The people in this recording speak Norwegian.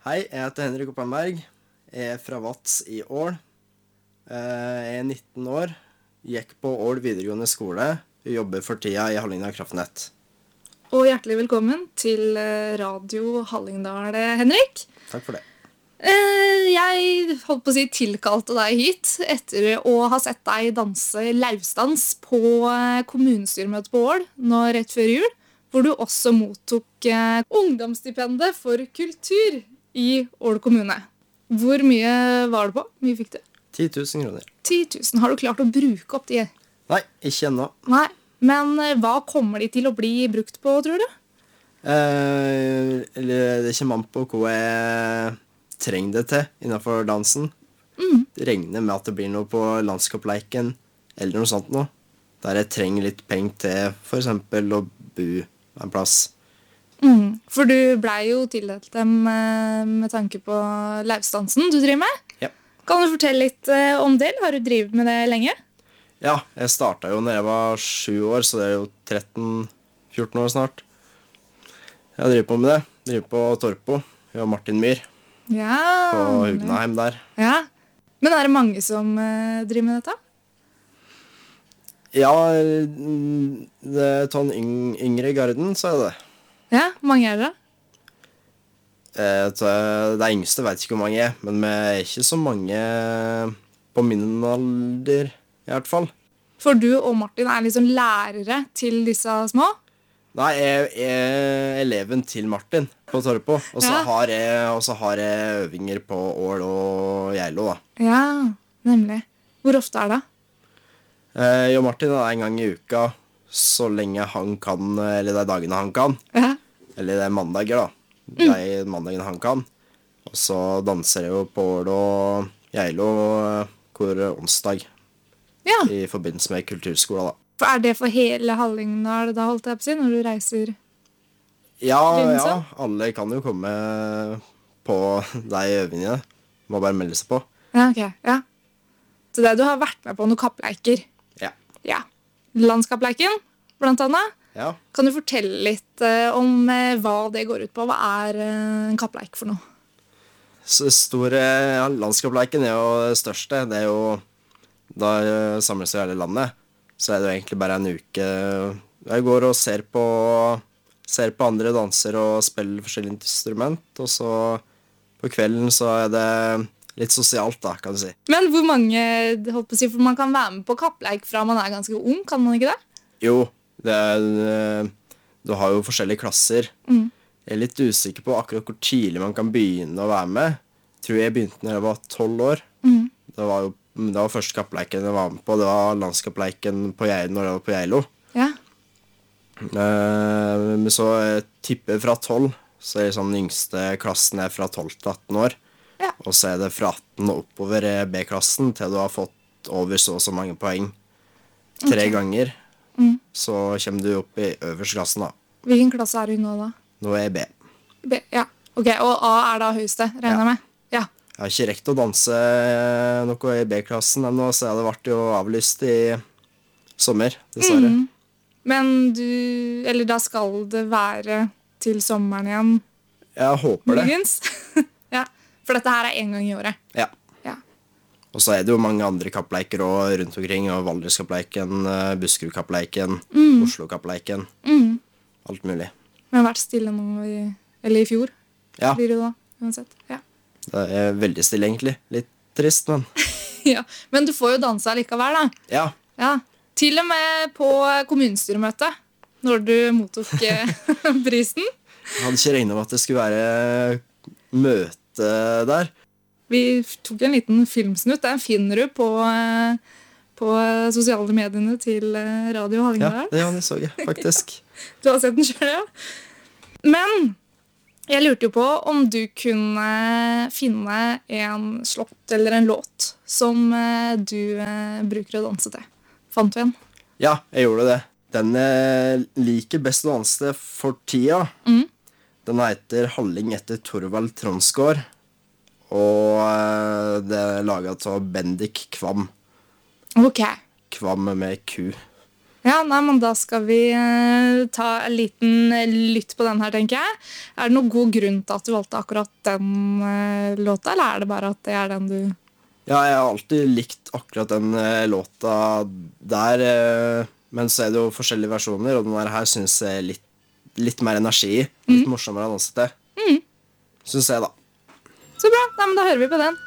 Hei, jeg heter Henrik Oppenberg. Jeg er fra Vats i Ål. Jeg er 19 år. Gikk på Ål videregående skole. Jeg jobber for tida i Hallingdal Kraftnett. Og hjertelig velkommen til Radio Hallingdal, Henrik. Takk for det. Jeg holdt på å si tilkalte deg hit etter å ha sett deg danse lausdans på kommunestyremøtet på Ål nå rett før jul, hvor du også mottok ungdomsstipendet for kultur i Ål kommune. Hvor mye var det på? Hvor mye fikk du? 10 000 kroner. 10 000. Har du klart å bruke opp de? Nei, ikke ennå. Nei, men hva kommer de til å bli brukt på, tror du? Det kommer an på hva jeg trenger det til innenfor dansen. Det regner med at det blir noe på landskapsleiken eller noe sånt noe. Der jeg trenger litt penger til for eksempel å bo en plass. For du ble jo tildelt dem med tanke på lausdansen du driver med. Ja. Kan du fortelle litt om det? Har du drevet med det lenge? Ja, jeg startet jo når jeg var 7 år, så det er jo 13-14 år snart. Jeg driver på med det. Driver på Torpo. Jeg og Martin Myhr. Ja. På Hugnaheim der. Ja. Men er det mange som driver med dette? Ja, det er sånn yngre garden, så er det. Ja, mange er det? Det yngste vet ikke hvor mange er, men vi er ikke så mange på min alder, i hvert fall. For du og Martin er liksom lærere til disse små? Nei, jeg er eleven til Martin på Torpo, og så har jeg øvinger på Ål og Geilo, da. Ja, nemlig. Hvor ofte er det? Jeg og Martin er en gang i uka, så lenge han kan, eller de dagene han kan. Ja. Eller det er mandager, da. De mandagene han kan. Og så danser jeg jo på Ål og Geilo hver onsdag. Ja. I forbindelse med kulturskolen, da. For er det for hele Hallingdal, da holdt jeg på å si, når du reiser? Ja, alle kan jo komme på de øvingene. Må bare melde seg på. Ja, ok, ja. Så det du har vært med på noen kappleiker? Ja. Ja. Landskapleiken, blant annet. Ja. Kan du fortelle litt om hva det går ut på? Hva er en kappleik for noe? Så store landskapsleiken er jo det største. Det er jo, da samles jo hele landet. Så er det jo egentlig bare en uke. Jeg går og ser på andre danser og spiller forskjellige instrument. Og så på kvelden så er det litt sosialt, da, kan du si. Men hvor mange, holdt på å si, for man kan være med på kappleik fra man er ganske ung, kan man ikke det? Jo, du har jo forskjellige klasser. Jeg er litt usikker på akkurat hvor tidlig man kan begynne å være med. Jeg tror jeg begynte når jeg var 12 år. Det var første kappleiken jeg var med på. Det var landskapsleiken på Geilo når jeg var på Geilo. Ja. Men så tipper fra 12, så er det sånn den yngste klassen er fra 12 til 18 år. Ja. Og så er det fra 18 og oppover B-klassen til du har fått over så og så mange poeng. 3 ganger. Så kommer du opp i øverste klassen, da. Hvilken klasse er du nå da? Nå er jeg B. B, ja. Ok, og A er da høyeste, regner jeg med? Ja. Jeg har ikke rekt å danse noe i B-klassen ennå, så det ble jo avlyst i sommer, dessverre. Men eller da skal det være til sommeren igjen? Jeg håper det. Muligens. Ja, for dette her er en gang i året. Ja. Og så er det jo mange andre kappleiker også rundt omkring, og Valdreskappleiken, Buskerudkappleiken, Oslokappleiken, alt mulig. Men har vært stille nå eller i fjor, Ja. blir det da, uansett. Ja. Det er veldig stille egentlig. Litt trist, men... Ja, men du får jo danse likevel da. Ja. Ja, til og med på kommunestyremøtet, når du mottok prisen. Jeg hadde ikke regnet med at det skulle være møte der. Vi tok en liten filmsnutt, den finner du på sosiale mediene til Radio Hallingdal. Ja, det så jeg faktisk. Du har sett den selv, ja. Men jeg lurte jo på om du kunne finne en slått eller en låt som du bruker å danse til. Fant du en? Ja, jeg gjorde det. Den jeg liker best å danse for tida. Den heter Halling etter Torvald Tronsgaard. Og det er laget av Bendik Kvam. Ok. Kvam med Q. Ja, nei, men da skal vi ta en liten lytt på den her, tenker jeg. Er det noen god grunn til at du valgte akkurat den låta, eller er det bare at det er den du... Ja, jeg har alltid likt akkurat den låta der, men så er det jo forskjellige versjoner, og den her synes jeg litt mer energi i. Litt morsommere enn også det. Synes jeg da. Så bra, nei, men da hører vi på den.